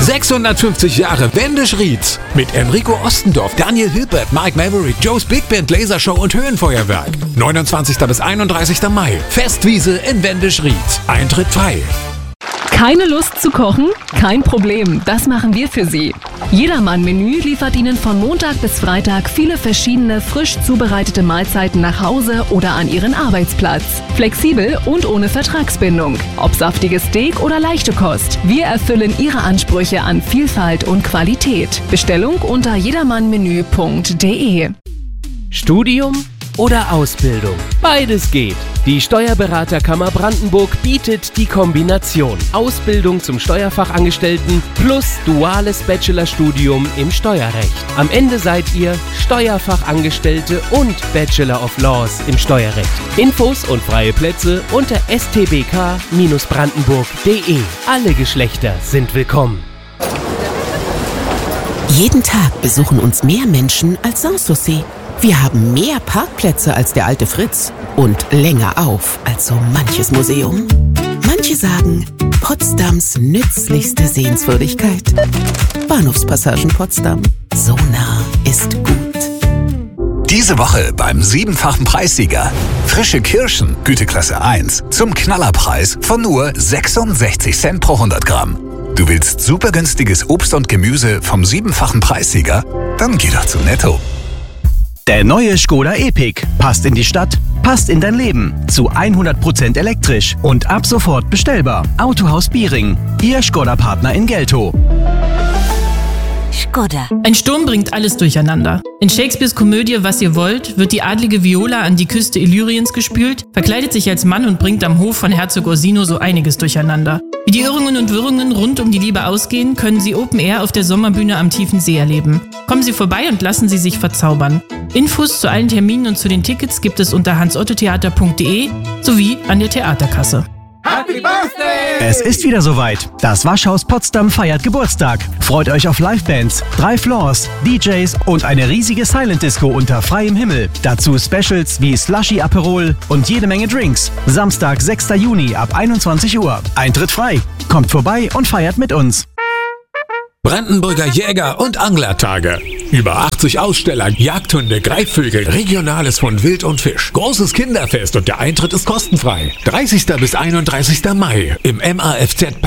650 Jahre Wendisch-Rietz. Mit Enrico Ostendorf, Daniel Hilbert, Mike Maverick, Joe's Big Band, Lasershow und Höhenfeuerwerk. 29. bis 31. Mai. Festwiese in Wendisch-Rietz. Eintritt frei. Keine Lust zu kochen? Kein Problem, das machen wir für Sie. Jedermann-Menü liefert Ihnen von Montag bis Freitag viele verschiedene frisch zubereitete Mahlzeiten nach Hause oder an Ihren Arbeitsplatz. Flexibel und ohne Vertragsbindung. Ob saftiges Steak oder leichte Kost. Wir erfüllen Ihre Ansprüche an Vielfalt und Qualität. Bestellung unter jedermannmenü.de. Studium oder Ausbildung? Beides geht. Die Steuerberaterkammer Brandenburg bietet die Kombination Ausbildung zum Steuerfachangestellten plus duales Bachelorstudium im Steuerrecht. Am Ende seid ihr Steuerfachangestellte und Bachelor of Laws im Steuerrecht. Infos und freie Plätze unter stbk-brandenburg.de. Alle Geschlechter sind willkommen. Jeden Tag besuchen uns mehr Menschen als Sanssouci. Wir haben mehr Parkplätze als der alte Fritz und länger auf als so manches Museum. Manche sagen, Potsdams nützlichste Sehenswürdigkeit. Bahnhofspassagen Potsdam. So nah ist gut. Diese Woche beim 7-fachen Preissieger. Frische Kirschen, Güteklasse 1, zum Knallerpreis von nur 66 Cent pro 100 Gramm. Du willst super günstiges Obst und Gemüse vom 7-fachen Preissieger? Dann geh doch zu Netto. Der neue Škoda Epiq passt in die Stadt, passt in dein Leben. Zu 100% elektrisch und ab sofort bestellbar. Autohaus Biering, Ihr Škoda-Partner in Geltow. Škoda. Ein Sturm bringt alles durcheinander. In Shakespeares Komödie Was ihr wollt wird die adlige Viola an die Küste Illyriens gespült, verkleidet sich als Mann und bringt am Hof von Herzog Orsino so einiges durcheinander. Wie die Irrungen und Wirrungen rund um die Liebe ausgehen, können Sie Open Air auf der Sommerbühne am Tiefen See erleben. Kommen Sie vorbei und lassen Sie sich verzaubern. Infos zu allen Terminen und zu den Tickets gibt es unter hansottotheater.de sowie an der Theaterkasse. Happy Birthday! Es ist wieder soweit. Das Waschhaus Potsdam feiert Geburtstag. Freut euch auf Livebands, 3 Floors, DJs und eine riesige Silent Disco unter freiem Himmel. Dazu Specials wie Slushy Aperol und jede Menge Drinks. Samstag, 6. Juni ab 21 Uhr. Eintritt frei. Kommt vorbei und feiert mit uns. Brandenburger Jäger- und Anglertage. Über 80 Aussteller, Jagdhunde, Greifvögel, Regionales von Wild und Fisch. Großes Kinderfest und der Eintritt ist kostenfrei. 30. bis 31. Mai im MAFZ